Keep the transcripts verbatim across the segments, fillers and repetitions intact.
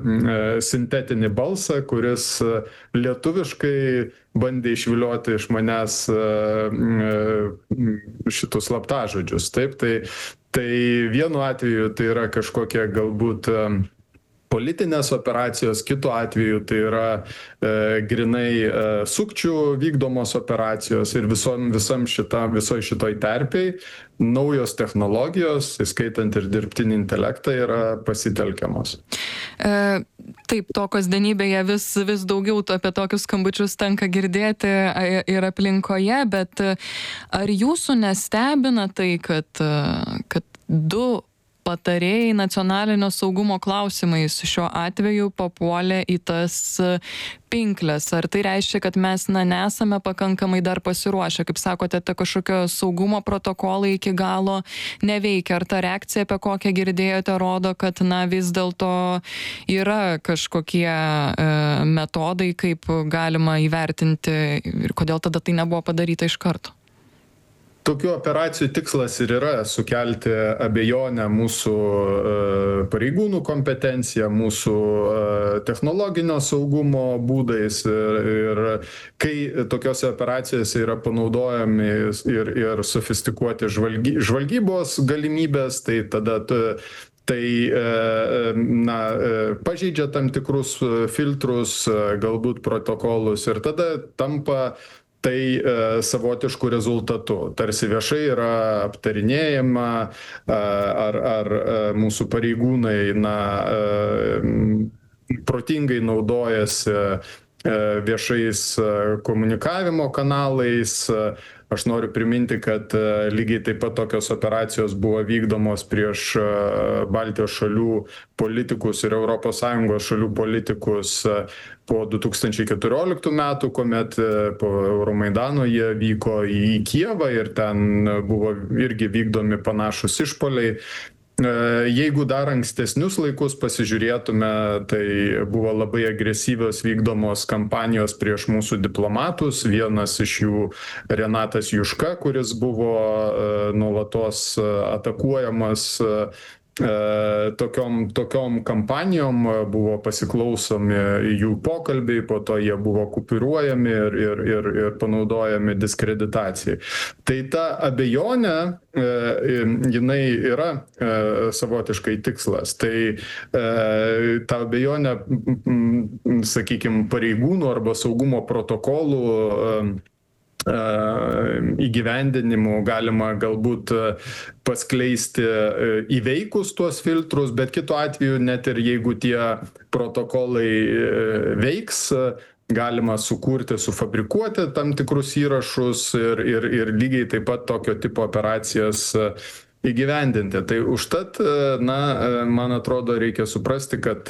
sintetinį balsą, kuris lietuviškai bandė išvilioti iš manęs šitus slaptažodžius. Taip, tai, tai vienu atveju tai yra kažkokia galbūt politinės operacijos, kitu atveju tai yra e, grinai e, sukčių vykdomos operacijos ir visom, visam šita, visoj šitoj terpiai naujos technologijos, įskaitant ir dirbtinį intelektą, yra pasitelkiamos. E, taip, to kasdienybėje vis, vis daugiau apie tokius skambučius tenka girdėti ir aplinkoje, bet ar jūsų nestebina tai, kad, kad du patarėjai nacionalinio saugumo klausimais šiuo atveju papuolė į tas pinkles? Ar tai reiškia, kad mes na, nesame pakankamai dar pasiruošę? Kaip sakote, ta kažkokio saugumo protokolai iki galo neveikia. Ar ta reakcija, apie kokią girdėjote, rodo, kad na, vis dėlto yra kažkokie e, metodai, kaip galima įvertinti ir kodėl tada tai nebuvo padaryta iš karto? Tokių operacijų tikslas ir yra sukelti abejonę mūsų pareigūnų kompetenciją, mūsų technologinio saugumo būdais. Ir, ir kai tokiose operacijose yra panaudojami ir, ir sofistikuoti žvalgy, žvalgybos galimybės, tai tada tai na, pažeidžia tam tikrus filtrus, galbūt protokolus ir tada tampa tai e, savotiškų rezultatų. Tarsi viešai yra aptarinėjama, e, ar, ar e, mūsų pareigūnai na, e, protingai naudojasi e, viešais komunikavimo kanalais. Aš noriu priminti, kad lygiai taip pat tokios operacijos buvo vykdomos prieš Baltijos šalių politikus ir Europos Sąjungos šalių politikus po du tūkstančiai keturioliktų metų, kuomet po Euromaidano jie vyko į Kijevą ir ten buvo irgi vykdomi panašus išpoliai. Jeigu dar ankstesnius laikus pasižiūrėtume, tai buvo labai agresyvios vykdomos kampanijos prieš mūsų diplomatus. Vienas iš jų Renatas Juška, kuris buvo nuolatos atakuojamas tokiom, tokiom kampanijom, buvo pasiklausomi jų pokalbiai, po to jie buvo kupiruojami ir, ir, ir, ir panaudojami diskreditacijai. Tai ta abejonė, jinai yra savotiškai tikslas. Tai ta abejonė, sakykime, pareigūnų arba saugumo protokolų įgyvendinimu galima galbūt paskleisti įveikus tuos filtrus, bet kitu atveju net ir jeigu tie protokolai veiks, galima sukurti, sufabrikuoti tam tikrus įrašus ir, ir, ir lygiai taip pat tokio tipo operacijas įgyvendinti. Tai užtat, na, man atrodo, reikia suprasti, kad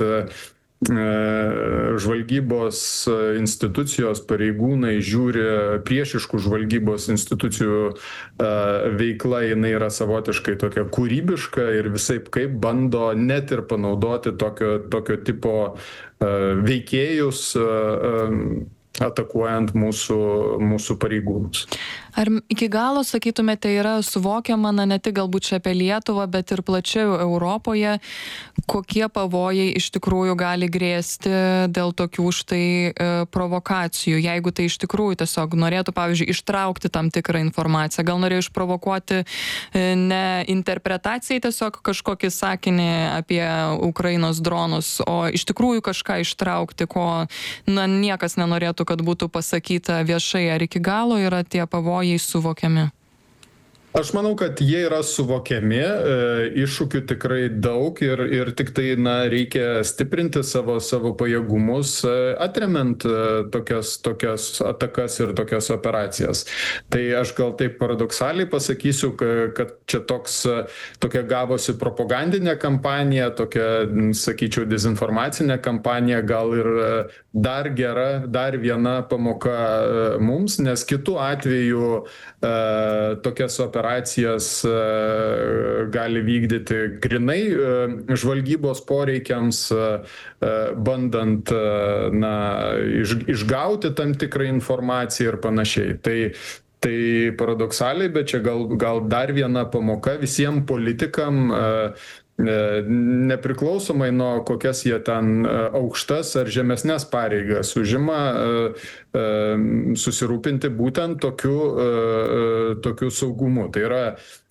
žvalgybos institucijos pareigūnai žiūri priešiškų žvalgybos institucijų veikla, jinai yra savotiškai tokia kūrybiška ir visaip kaip bando net ir panaudoti tokio, tokio tipo veikėjus atakuojant mūsų, mūsų pareigūnus. Ar iki galo, sakytumėte, yra suvokiama, na, ne tik galbūt čia apie Lietuvą, bet ir plačiau Europoje, kokie pavojai iš tikrųjų gali grėsti dėl tokių štai e, provokacijų, jeigu tai iš tikrųjų tiesiog norėtų, pavyzdžiui, ištraukti tam tikrą informaciją, gal norėjo išprovokuoti e, ne interpretacijai tiesiog kažkokį sakinį apie Ukrainos dronus, o iš tikrųjų kažką ištraukti, ko na, niekas nenorėtų, kad būtų pasakyta viešai, ar iki galo yra tie pavojai suvokiami? Aš manau, kad jie yra suvokiami, iššūkių tikrai daug ir, ir tik tai na, reikia stiprinti savo, savo pajėgumus, atremiant tokias, tokias atakas ir tokias operacijas. Tai aš gal taip paradoksaliai pasakysiu, kad čia toks, tokia gavosi propagandinė kampanija, tokia, sakyčiau, dezinformacinė kampanija, gal ir dar gera, dar viena pamoka mums, nes kitu atveju tokias operacijas operacijas gali vykdyti grinai žvalgybos poreikiams, bandant na, iš, išgauti tam tikrą informaciją ir panašiai. Tai, tai paradoksaliai, bet čia gal, gal dar viena pamoka visiems politikam nepriklausomai nuo kokias jie ten aukštas ar žemesnės pareigas užima, susirūpinti būtent tokiu, tokiu saugumu. Tai yra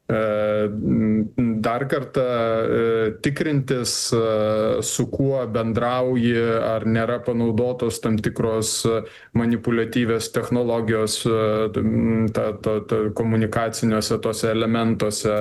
dar kartą tikrintis, su kuo bendrauji, ar nėra panaudotos tam tikros manipuliatyvios technologijos ta, ta, ta, komunikaciniuose tose elementuose.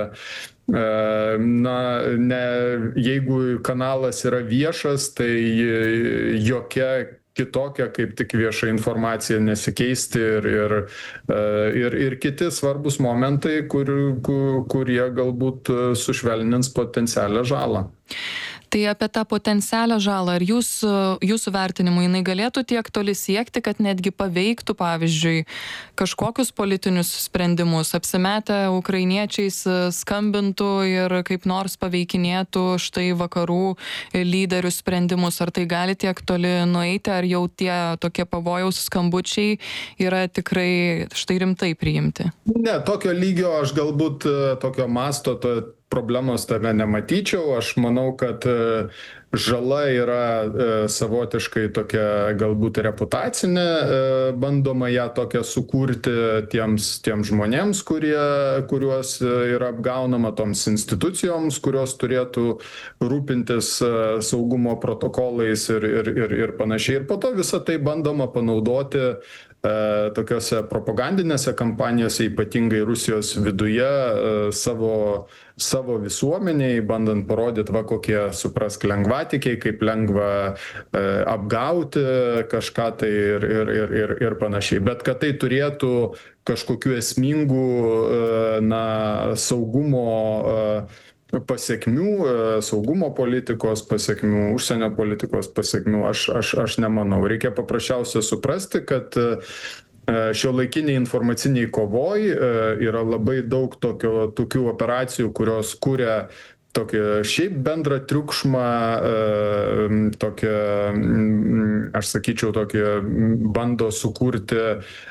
Na, ne, jeigu kanalas yra viešas, tai jokia kitokia kaip tik vieša informacija nesikeisti ir, ir, ir, ir kiti svarbus momentai, kur, kur, kurie galbūt sušvelnins potencialią žalą. Tai apie tą potencialią žalą, ar jūs, jūsų vertinimu jinai galėtų tiek toli siekti, kad netgi paveiktų, pavyzdžiui, kažkokius politinius sprendimus, apsimetę ukrainiečiais skambintų ir kaip nors paveikinėtų štai vakarų lyderių sprendimus, ar tai gali tiek toli nueiti, ar jau tie tokie pavojaus skambučiai yra tikrai štai rimtai priimti? Ne, tokio lygio aš galbūt tokio masto to problemos tame nematyčiau. Aš manau, kad žala yra savotiškai tokia galbūt reputacinė, bandoma ją tokią sukurti tiems, tiems žmonėms, kurie, kuriuos yra apgaunama, toms institucijoms, kurios turėtų rūpintis saugumo protokolais ir, ir, ir, ir panašiai. Ir po to visą tai bandoma panaudoti tokiose propagandinėse kampanijose, ypatingai Rusijos viduje, savo, savo visuomeniai, bandant parodyti, va, kokie, suprask, lengvatikiai, kaip lengva apgauti kažką tai ir, ir, ir, ir, ir panašiai. Bet kad tai turėtų kažkokių esmingų, na, saugumo pasiekmių, saugumo politikos pasiekmių, užsienio politikos pasiekmių, aš, aš, aš nemanau. Reikia paprasčiausiai suprasti, kad šiuolaikiniai informaciniai kovoj yra labai daug tokio, tokių operacijų, kurios kuria tokį šiaip bendrą triukšmą, tokią, aš sakyčiau, tokį bando sukurti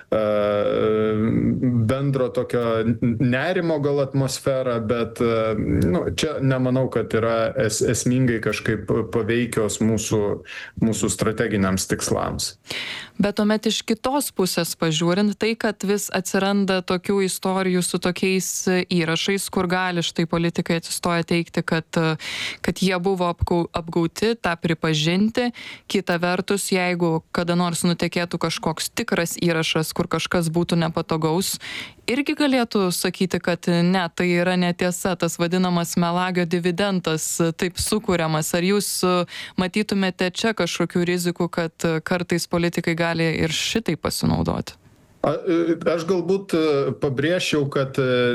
bendro tokio nerimo gal atmosferą, bet nu, čia nemanau, kad yra es, esmingai kažkaip paveikios mūsų, mūsų strateginiams tikslams. Bet tuomet iš kitos pusės pažiūrint, tai, kad vis atsiranda tokių istorijų su tokiais įrašais, kur gali štai politikai atsistoja teikti, kad, kad jie buvo apgauti, tą pripažinti. Kita vertus, jeigu kada nors nutekėtų kažkoks tikras įrašas, kur kažkas būtų nepatogaus, irgi galėtų sakyti, kad ne, tai yra netiesa, tas vadinamas melagio dividendas taip sukūriamas. Ar jūs matytumėte čia kažkokių rizikų, kad kartais politikai gali ir šitai pasinaudoti? Aš galbūt pabrėžčiau, kad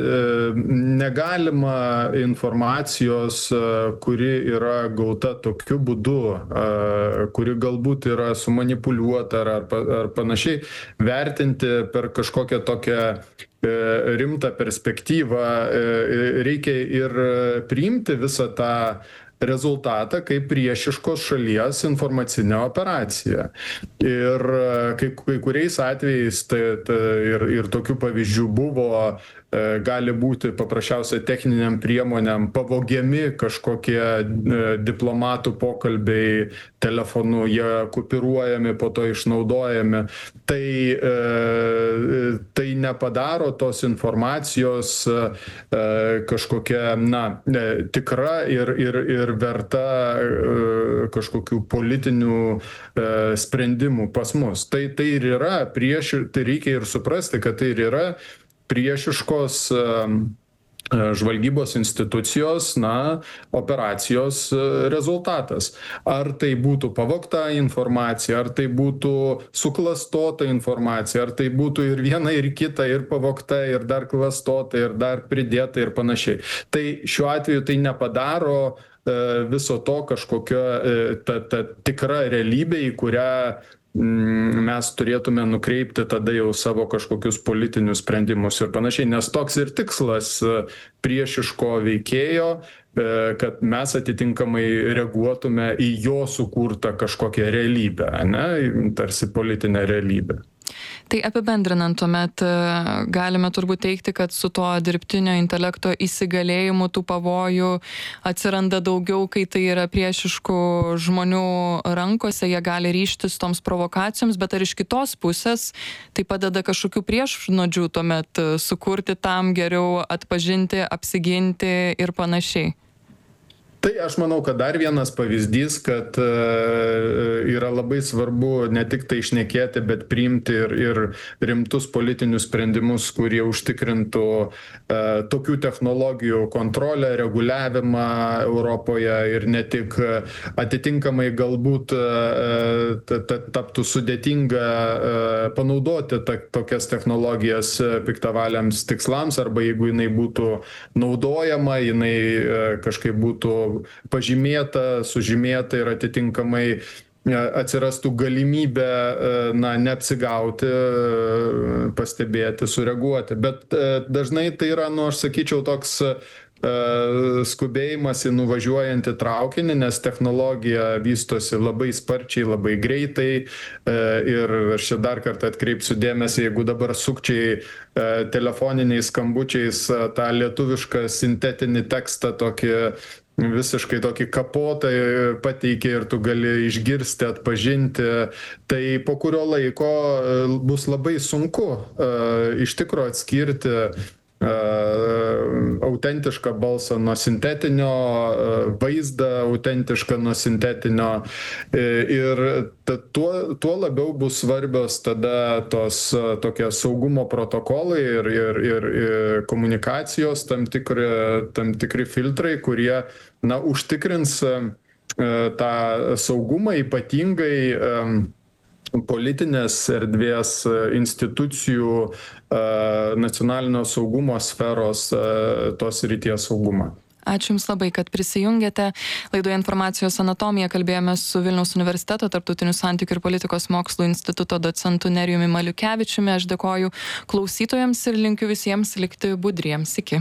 negalima informacijos, kuri yra gauta tokiu būdu, kuri galbūt yra sumanipuliuota ar, ar panašiai, vertinti per kažkokią tokią rimtą perspektyvą. Reikia ir priimti visą tą rezultatą kaip priešiškos šalies informacinę operaciją. Ir kai, kai kuriais atvejais tai, tai, ir, ir tokių pavyzdžių buvo, gali būti paprasčiausiai techniniam priemonėm pavogiami kažkokie diplomatų pokalbiai telefonu, jie kupiruojami, po to išnaudojami. Tai, tai nepadaro tos informacijos kažkokia, na, tikra ir, ir, ir verta kažkokių politinių sprendimų pas mus. Tai, tai ir yra prieš, tai reikia ir suprasti, kad tai ir yra priešiškos žvalgybos institucijos, na, operacijos rezultatas. Ar tai būtų pavogta informacija, ar tai būtų suklastota informacija, ar tai būtų ir viena, ir kita, ir pavogta, ir dar klastota, ir dar pridėta ir panašiai. Tai šiuo atveju tai nepadaro viso to kažkokia ta, ta tikra realybė, į kurią mes turėtume nukreipti tada jau savo kažkokius politinius sprendimus ir panašiai, nes toks ir tikslas priešiško veikėjo, kad mes atitinkamai reaguotume į jo sukurtą kažkokią realybę, ne, tarsi politinę realybę. Tai apibendrinant tuomet galime turbūt teigti, kad su to dirbtinio intelekto įsigalėjimu tų pavojų atsiranda daugiau, kai tai yra priešiškų žmonių rankose, jie gali ryžtis toms provokacijoms, bet ar iš kitos pusės tai padeda kažkokių priešnuodžių tuomet sukurti tam geriau atpažinti, apsiginti ir panašiai? Tai aš manau, kad dar vienas pavyzdys, kad yra labai svarbu ne tik tai šnekėti, bet priimti ir, ir rimtus politinius sprendimus, kurie užtikrintų tokių technologijų kontrolę, reguliavimą Europoje ir ne tik atitinkamai galbūt taptų sudėtinga panaudoti ta, tokias technologijas piktavaliams tikslams, arba jeigu jinai būtų naudojama, jinai kažkaip būtų pažymėta, sužymėta ir atitinkamai atsirastų galimybė, na, neapsigauti, pastebėti, sureaguoti. Bet dažnai tai yra, nu, aš sakyčiau, toks skubėjimas į nuvažiuojantį traukinį, nes technologija vystosi labai sparčiai, labai greitai. Ir aš čia dar kartą atkreipsiu dėmesį, jeigu dabar sukčiai telefoniniais skambučiais tą lietuvišką sintetinį tekstą tokį visiškai tokį kapotą pateikia ir tu gali išgirsti, atpažinti, tai po kurio laiko bus labai sunku iš tikro atskirti autentišką balsą nuo sintetinio, vaizdą autentišką nuo sintetinio ir tuo, tuo labiau bus svarbios tada tos tokie saugumo protokolai ir, ir, ir, ir komunikacijos tam tikri, tam tikri filtrai, kurie, na, užtikrins tą saugumą ypatingai politinės erdvės institucijų, nacionalinio saugumo sferos, tos srities saugumą. Ačiū Jums labai, kad prisijungėte. Laidoje Informacijos anatomija kalbėjome su Vilniaus universiteto Tarptautinių santykių ir politikos mokslų instituto docentu Nerijumi Maliukevičiumi. Aš dėkoju klausytojams ir linkiu visiems likti budriems. Iki.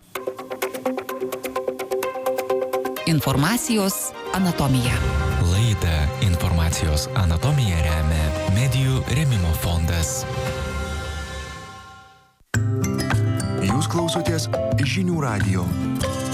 Informacijos anatomija. Laidą Informacijos anatomija remia Medijų rėmimo fondas. Jūs klausotės Žinių radijo.